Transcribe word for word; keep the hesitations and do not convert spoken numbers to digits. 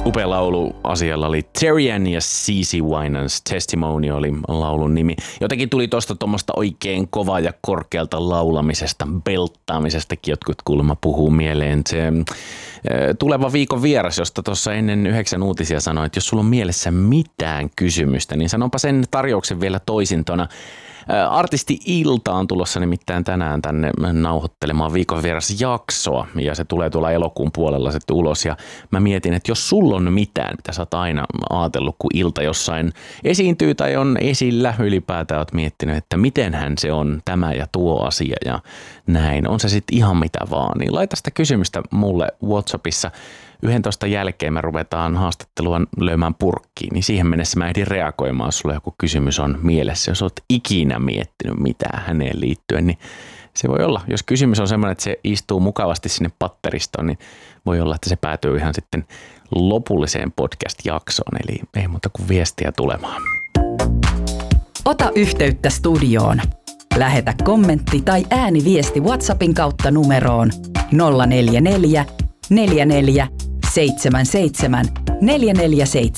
Upea laulu asialla oli Terrian ja CeCe Winans Testimony oli laulun nimi. Jotenkin tuli tuosta tuommoista oikein kovaa ja korkealta laulamisesta, belttaamisestakin jotkut kuulemma puhuu mieleen. Se tuleva viikon vieras, josta tuossa ennen yhdeksän uutisia sanoin, että jos sulla on mielessä mitään kysymystä, niin sanonpa sen tarjouksen vielä toisintona. Artisti Ilta on tulossa nimittäin tänään tänne nauhoittelemaan viikon vieras jaksoa ja se tulee tuolla elokuun puolella sitten ulos ja mä mietin, että jos sulla on mitään, mitä sä oot aina ajatellut, kun Ilta jossain esiintyy tai on esillä ylipäätään, oot miettinyt, että mitenhän se on tämä ja tuo asia ja näin, on se sitten ihan mitä vaan, niin laita sitä kysymystä mulle WhatsAppissa. yksitoista jälkeen me ruvetaan haastattelua löymään purkkiin, niin siihen mennessä mä ehdin reagoimaan, jos sulla joku kysymys on mielessä. Jos oot ikinä miettinyt mitään häneen liittyen, niin se voi olla. Jos kysymys on sellainen, että se istuu mukavasti sinne patteristoon, niin voi olla, että se päätyy ihan sitten lopulliseen podcast-jaksoon. Eli ei muuta kuin viestiä tulemaan. Ota yhteyttä studioon. Lähetä kommentti tai ääniviesti WhatsAppin kautta numeroon nolla neljä neljä, neljä neljä, seitsemän seitsemän, neljä neljä seitsemän.